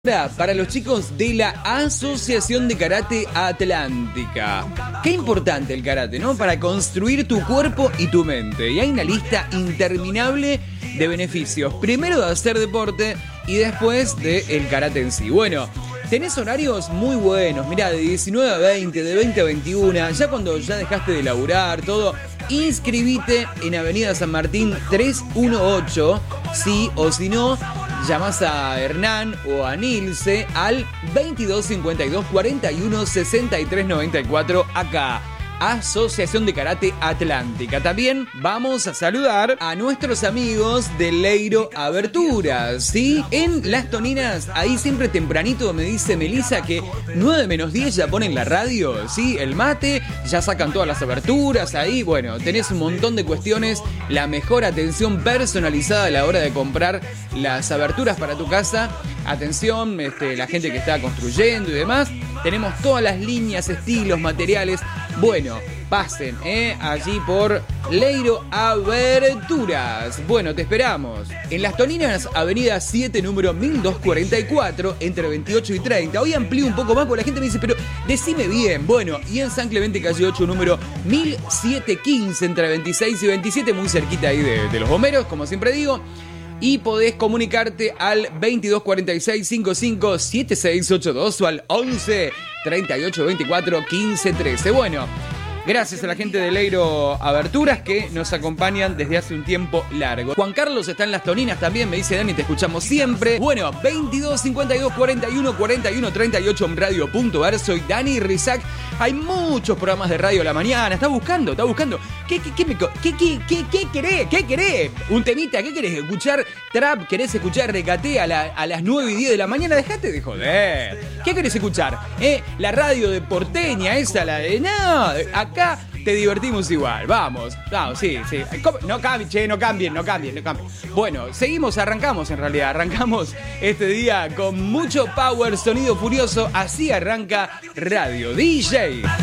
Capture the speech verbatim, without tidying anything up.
Para los chicos de la Asociación de Karate Atlántica. Qué importante el karate, ¿no? Para construir tu cuerpo y tu mente. Y hay una lista interminable de beneficios. Primero de hacer deporte y después del karate en sí. Bueno, tenés horarios muy buenos. Mirá, de diecinueve a veinte, de veinte a veintiuno. Ya cuando ya dejaste de laburar, todo. Inscribite en Avenida San Martín trescientos dieciocho. Sí o si no, llamás a Hernán o a Nilce al veintidós cincuenta y dos cuarenta y uno sesenta y tres noventa y cuatro acá. Asociación de Karate Atlántica. También vamos a saludar a nuestros amigos de Leiro Aberturas, ¿sí? En Las Toninas, ahí siempre tempranito me dice Melissa que nueve menos diez ya ponen la radio, ¿sí? El mate, ya sacan todas las aberturas ahí. Bueno, tenés un montón de cuestiones. La mejor atención personalizada a la hora de comprar las aberturas para tu casa. Atención, este, la gente que está construyendo y demás. Tenemos todas las líneas, estilos, materiales. Bueno, pasen, ¿eh? Allí por Leiro Aberturas. Bueno, te esperamos. En Las Toninas, avenida siete, número mil doscientos cuarenta y cuatro, entre veintiocho y treinta. Hoy amplío un poco más porque la gente me dice, pero decime bien. Bueno, y en San Clemente, calle ocho, número mil setecientos quince, entre veintiséis y veintisiete, muy cerquita ahí de, de los bomberos, como siempre digo. Y podés comunicarte al veintidós cuarenta y seis cincuenta y cinco setenta y seis ochenta y dos o al once treinta y ocho veinticuatro quince trece. Bueno, gracias a la gente de Leiro Aberturas que nos acompañan desde hace un tiempo largo. Juan Carlos está en Las Toninas también, me dice Dani, te escuchamos siempre. Bueno, veintidós cincuenta y dos cuarenta y uno cuarenta y uno treinta y ocho en radio punto ar. Soy Dani Rizak. Hay muchos programas de radio a la mañana. Está buscando, está buscando. ¿Qué, qué, qué, me, qué, qué, qué, qué querés? ¿Qué querés? Un temita, ¿qué querés? ¿Escuchar trap? ¿Querés escuchar recate a, la, a las nueve y diez de la mañana? Dejate de joder. ¿Qué querés escuchar? ¿Eh? La radio de porteña, esa, la de... No, acá te divertimos igual. Vamos, vamos, sí, sí. No cambien, che, no cambien, no cambien, no cambien. Bueno, seguimos, arrancamos en realidad. Arrancamos este día con mucho power, sonido furioso. Así arranca Radio D J.